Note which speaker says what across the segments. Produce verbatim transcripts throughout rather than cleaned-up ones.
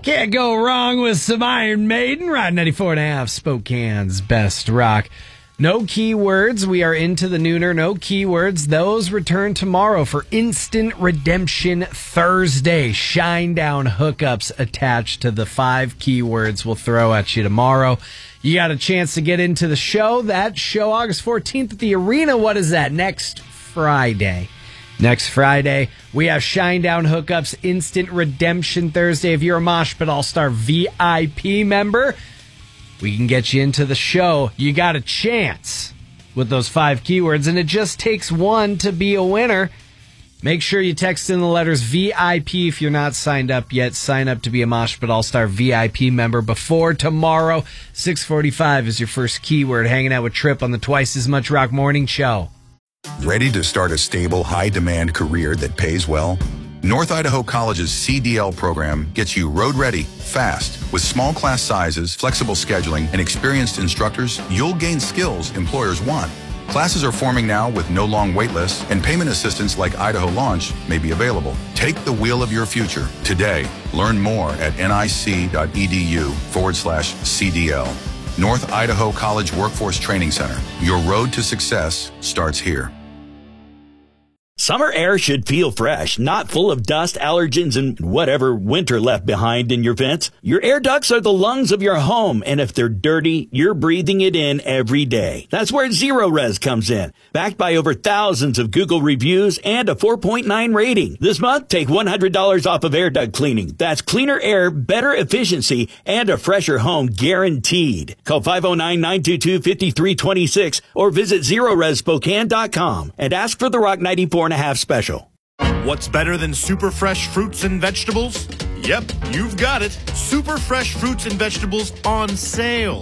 Speaker 1: Can't go wrong with some Iron Maiden. Ride ninety-four and a half, Spokane's best rock. No keywords. We are into the nooner. No keywords. Those return tomorrow for Instant Redemption Thursday. Shinedown hookups attached to the five keywords we'll throw at you tomorrow. You got a chance to get into the show. That show, August fourteenth at the Arena. What is that? Next Friday. Next Friday, we have Shinedown hookups, Instant Redemption Thursday. If you're a Mosh Pit All-Star V I P member, we can get you into the show. You got a chance with those five keywords, and it just takes one to be a winner. Make sure you text in the letters V I P if you're not signed up yet. Sign up to be a Mosh Pit All-Star V I P member before tomorrow. six forty-five is your first keyword. Hanging out with Tripp on the Twice as Much Rock Morning Show.
Speaker 2: Ready to start a stable, high-demand career that pays well? North Idaho College's C D L program gets you road-ready, fast. With small class sizes, flexible scheduling, and experienced instructors, you'll gain skills employers want. Classes are forming now with no long wait lists, and payment assistance like Idaho Launch may be available. Take the wheel of your future today. Learn more at nic.edu forward slash CDL. North Idaho College Workforce Training Center. Your road to success starts here.
Speaker 3: Summer air should feel fresh, not full of dust, allergens, and whatever winter left behind in your vents. Your air ducts are the lungs of your home, and if they're dirty, you're breathing it in every day. That's where Zero Res comes in. Backed by over thousands of Google reviews and a four point nine rating. This month, take one hundred dollars off of air duct cleaning. That's cleaner air, better efficiency, and a fresher home guaranteed. Call five oh nine, nine two two, five three two six or visit zero res spokane dot com and ask for the Rock ninety-four and a half special.
Speaker 4: What's better than super fresh fruits and vegetables? Yep, you've got it. Super fresh fruits and vegetables on sale.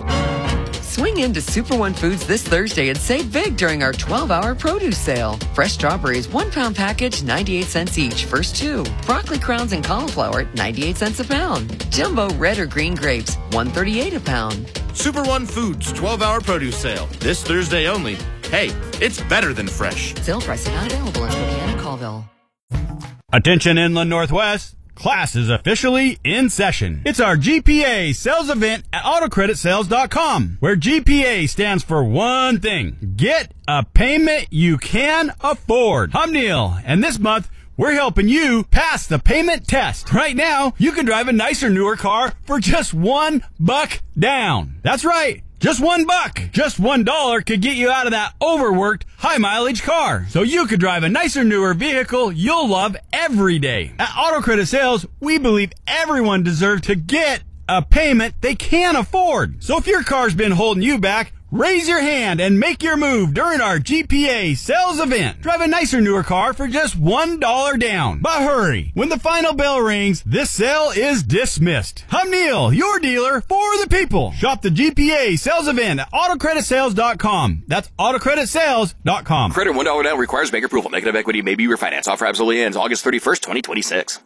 Speaker 5: Swing into Super One Foods this Thursday and save big during our twelve-hour produce sale. Fresh strawberries, one-pound package, ninety-eight cents each, first two. Broccoli crowns and cauliflower, ninety-eight cents a pound. Jumbo red or green grapes, one thirty-eight a pound.
Speaker 4: Super One Foods twelve-hour produce sale. This Thursday only. Hey, it's better than fresh.
Speaker 5: Sale pricing not available in Spokane and Colville.
Speaker 6: Attention Inland Northwest. Class is officially in session. It's our G P A sales event at auto credit sales dot com, where G P A stands for one thing. Get a payment you can afford. I'm Neil, and this month, we're helping you pass the payment test. Right now, you can drive a nicer, newer car for just one buck down. That's right. Just one buck. Just one dollar could get you out of that overworked, high-mileage car. So you could drive a nicer, newer vehicle you'll love every day. At Auto Credit Sales, we believe everyone deserves to get a payment they can afford. So if your car's been holding you back, raise your hand and make your move during our G P A sales event. Drive a nicer, newer car for just one dollar down. But hurry. When the final bell rings, this sale is dismissed. I'm Neil, your dealer for the people. Shop the G P A sales event at auto credit sales dot com. That's auto credit sales dot com.
Speaker 7: Credit one dollar down requires bank approval. Negative equity may be refinanced. Offer absolutely ends August thirty-first, twenty twenty-six.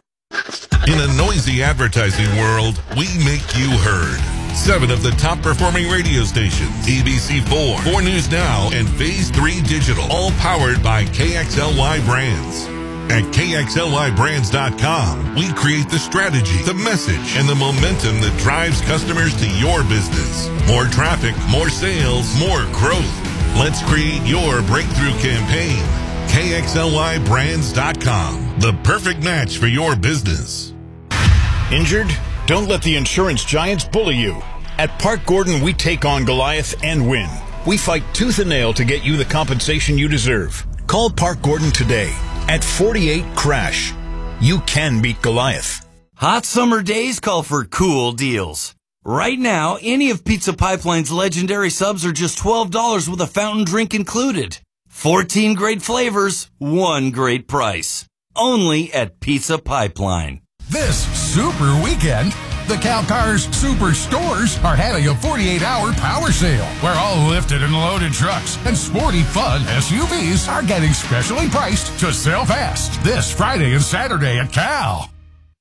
Speaker 8: In a noisy advertising world, we make you heard. Seven of the top performing radio stations, A B C four, four News Now, and Phase three Digital, all powered by K X L Y Brands. At K X L Y brands dot com, we create the strategy, the message, and the momentum that drives customers to your business. More traffic, more sales, more growth. Let's create your breakthrough campaign. K X L Y brands dot com, the perfect match for your business.
Speaker 9: Injured? Don't let the insurance giants bully you. At Park Gordon, we take on Goliath and win. We fight tooth and nail to get you the compensation you deserve. Call Park Gordon today at forty-eight crash. You can beat Goliath.
Speaker 10: Hot summer days call for cool deals. Right now, any of Pizza Pipeline's legendary subs are just twelve dollars with a fountain drink included. fourteen great flavors, one great price. Only at Pizza Pipeline.
Speaker 11: This super weekend, the Cal Cars Super Stores are having a forty-eight hour power sale where all lifted and loaded trucks and sporty fun S U Vs are getting specially priced to sell fast this Friday and Saturday at Cal.